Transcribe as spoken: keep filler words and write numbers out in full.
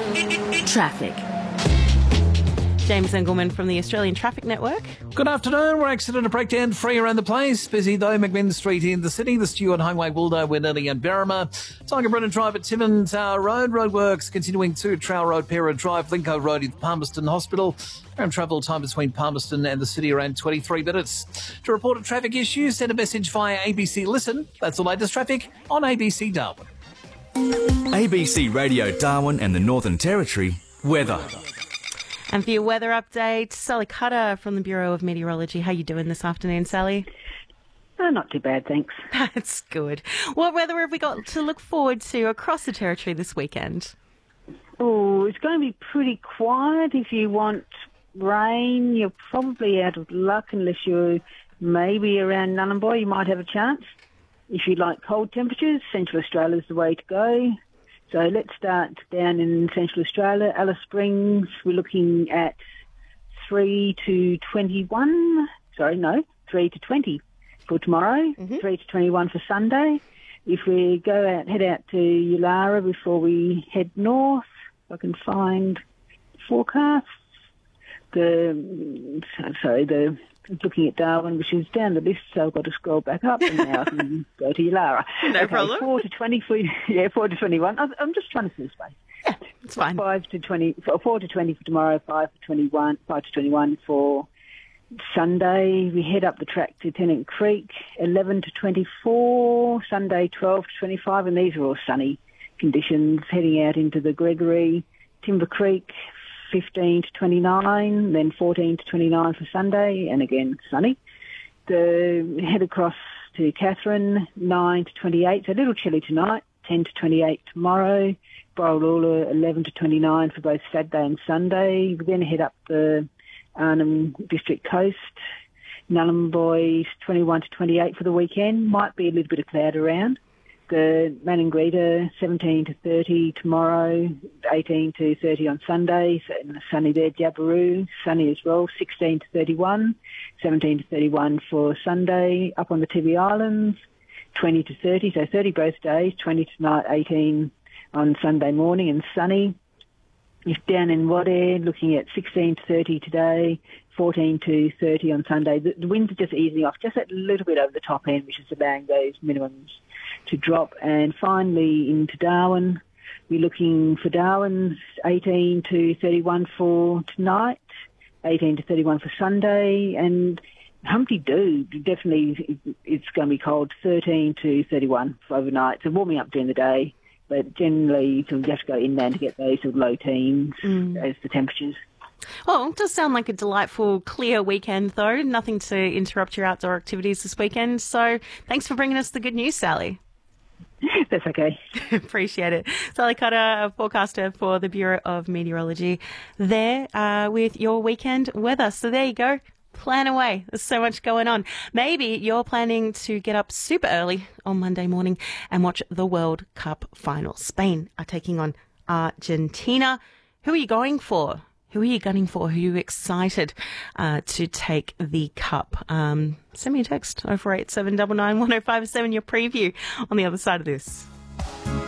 Traffic. James Engelman from the Australian Traffic Network. Good afternoon. We're accident and breakdown free around the place. Busy though, McMinn Street in the city, the Stewart Highway, Waldo, Wenelli and Berrima. Tiger Brennan Drive at Timmins Tower Road. Roadworks continuing to Trowell Road, Pera Drive, Linco Road in Palmerston Hospital. Around travel time between Palmerston and the city around twenty-three minutes. To report a traffic issue, send a message via A B C Listen. That's the latest traffic on A B C Darwin. A B C Radio Darwin and the Northern Territory weather. And for your weather update, Sally Cutter from the Bureau of Meteorology. How you doing this afternoon, Sally? Oh, not too bad, thanks. That's good. What weather have we got to look forward to across the Territory this weekend? Oh, it's going to be pretty quiet. If you want rain, you're probably out of luck unless you're maybe around Nhulunbuy. You might have a chance. If you like cold temperatures, Central Australia is the way to go. So let's start down in Central Australia. Alice Springs, we're looking at three to twenty-one. Sorry, no, three to twenty for tomorrow, mm-hmm. three to twenty-one for Sunday. If we go out, head out to Yulara before we head north, if I can find forecasts. The, sorry, the... looking at Darwin, which is down the list, so I've got to scroll back up and now I can go to Yulara. No okay, problem. Four to twenty for yeah, four to twenty-one. I'm just trying to see space. Yeah, it's fine. Five to twenty, four to twenty for tomorrow. Five for twenty-one. Five to twenty-one for Sunday. We head up the track to Tennant Creek. Eleven to twenty-four. Sunday, twelve to twenty-five, and these are all sunny conditions. Heading out into the Gregory, Timber Creek. fifteen to twenty-nine, then fourteen to twenty-nine for Sunday, and again sunny. The head across to Catherine, nine to twenty-eight, so a little chilly tonight, ten to twenty-eight tomorrow. Borroloola, eleven to twenty-nine for both Saturday and Sunday. We then head up the Arnhem District Coast. Nhulunbuy, twenty-one to twenty-eight for the weekend. Might be a little bit of cloud around. The Maningrida, seventeen to thirty tomorrow, eighteen to thirty on Sunday, so sunny there. Jabiru, sunny as well, sixteen to thirty-one, seventeen to thirty-one for Sunday. Up on the Tibi Islands, twenty to thirty, so thirty both days, twenty tonight, eighteen on Sunday morning and sunny. If down in Wadeye, looking at sixteen to thirty today, fourteen to thirty on Sunday. The, the winds are just easing off, just a little bit over the top end, which is allowing those minimums to drop. And finally into Darwin, we're looking for Darwin eighteen to thirty-one for tonight, eighteen to thirty-one for Sunday, and Humpty Doo, definitely it's going to be cold, thirteen to thirty-one for overnight. So warming up during the day, but generally so you have to go inland to get those sort of low teens mm. as the temperatures. Well, it does sound like a delightful, clear weekend, though. Nothing to interrupt your outdoor activities this weekend. So thanks for bringing us the good news, Sally. That's okay. Appreciate it. Sally Cutter, a forecaster for the Bureau of Meteorology, there uh, with your weekend weather. So there you go. Plan away. There's so much going on. Maybe you're planning to get up super early on Monday morning and watch the World Cup final. Spain are taking on Argentina. Who are you going for? Who are you gunning for? Who are you excited uh, to take the cup? Um, send me a text, oh four eight seven nine nine one oh five seven, your preview on the other side of this.